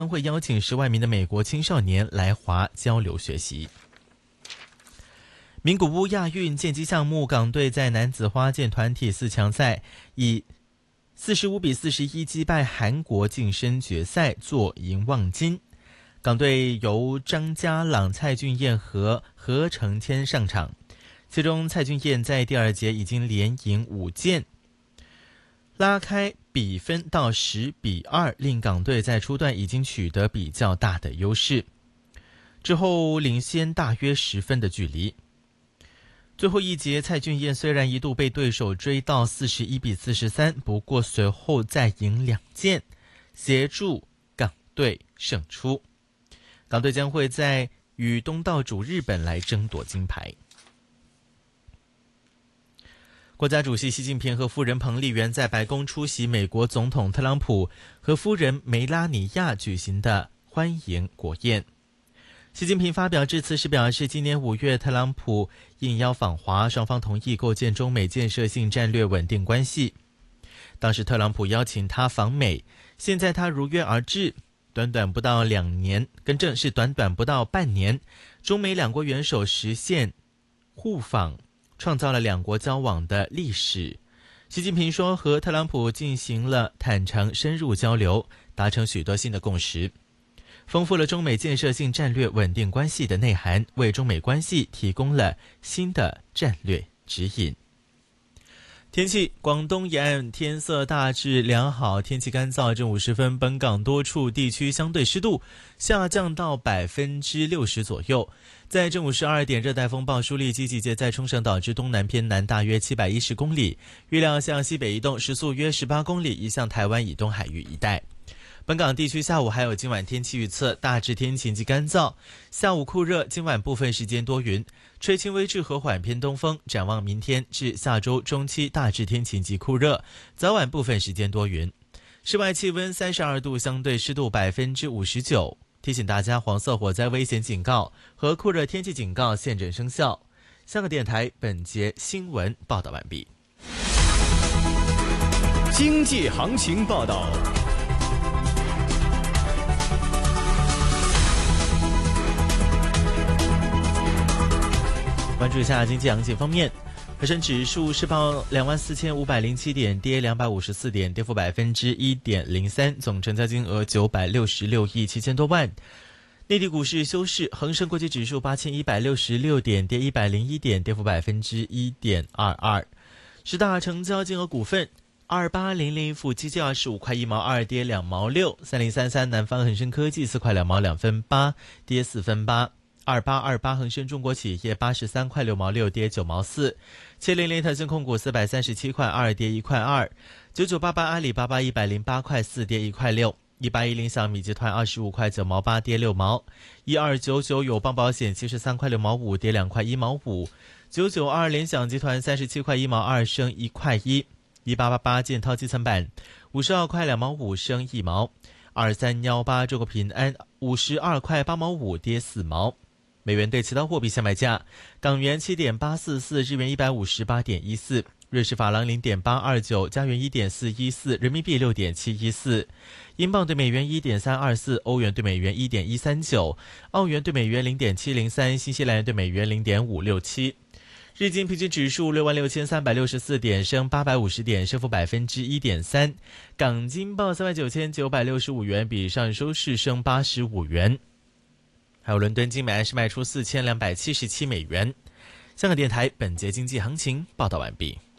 会邀请10万名的美国青少年来华交流学习。名古屋亚运剑击项目，港队在男子花剑团体4强赛以45-41击败韩国，晋升决赛，坐银望金。港队由张家朗、蔡俊彦和何承谦上场，其中蔡俊彦在第2节已经连赢5剑，拉开比分到10-2，令港队在初段已经取得比较大的优势，之后领先大约10分的距离。最后一节，蔡俊彦虽然一度被对手追到41-43，不过随后再赢2剑，协助港队胜出。港队将会在与东道主日本来争夺金牌。国家主席习近平和夫人彭丽媛在白宫出席美国总统特朗普和夫人梅拉尼亚举行的欢迎国宴。习近平发表致辞时表示，今年5月特朗普应邀访华，双方同意构建中美建设性战略稳定关系。当时特朗普邀请他访美，现在他如约而至，短短不到半年，中美两国元首实现互访，创造了两国交往的历史。习近平说，和特朗普进行了坦诚深入交流，达成许多新的共识，丰富了中美建设性战略稳定关系的内涵，为中美关系提供了新的战略指引。天气，广东沿岸天色大致良好，天气干燥。正午时分，本港多处地区相对湿度下降到60%左右。在正午12点，热带风暴舒力基集结在冲绳岛之东南偏南大约710公里，预料向西北移动，时速约18公里，移向台湾以东海域一带。本港地区下午还有今晚天气预测，大致天晴及干燥，下午酷热，今晚部分时间多云，吹轻微至和缓偏东风。展望明天至下周中期，大致天晴及酷热，早晚部分时间多云。室外气温32度，相对湿度59%。提醒大家，黄色火灾危险警告和酷热天气警告现正生效。香港电台本节新闻报道完毕。 经济行情报道。 关注一下经济行情方面，恒生指数是报24,507点，跌254点，跌幅1.03%，总成交金额966亿7000多万。内地股市休市，恒生国际指数8166点，跌101点，跌幅1.22%。十大成交金额股份：2800富基金25块1毛2，跌2毛6；3033南方恒生科技4块2毛2分8，跌4分8。2828恒生中国企业83块6毛6，跌9毛4；700腾讯控股437块2，跌1块2；9988阿里巴巴108块4，跌1块6；1810小米集团25块9毛8，跌6毛；1299友邦保险73块6毛5，跌2块1毛5；992联想集团37块1毛2，升1块1；1888建滔基层板52块2毛5，升1毛；2318中国平安52块8毛5，跌4毛。美元对其他货币相卖价：港元7.844，日元158.14，瑞士法郎0.829，加元1.414，人民币6.714，英镑对美元1.324，欧元对美元1.139，澳元对美元0.703，新西兰元对美元0.567。日经平均指数66364点，升850点，升幅1.3%。港金报39965元，比上收市升85元。还有伦敦金每安士卖出4277美元。香港电台本节经济行情报道完毕。